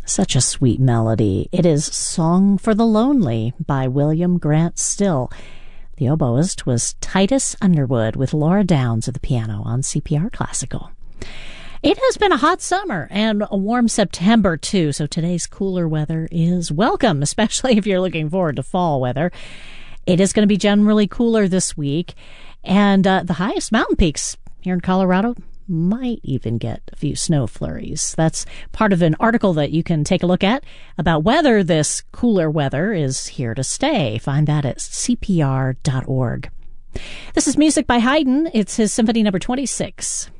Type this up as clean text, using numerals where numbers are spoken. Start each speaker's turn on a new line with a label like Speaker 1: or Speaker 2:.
Speaker 1: Such a sweet melody. It is Song for the Lonely by William Grant Still. The oboist was Titus Underwood with Laura Downs at the piano on CPR Classical. It has been a hot summer and a warm September, too, so today's cooler weather is welcome, especially if you're looking forward to fall weather. It is going to be generally cooler this week, and the highest mountain peaks here in Colorado might even get a few snow flurries. That's part of an article that you can take a look at about whether this cooler weather is here to stay. Find that at cpr.org. This is music by Haydn. It's his Symphony Number 26.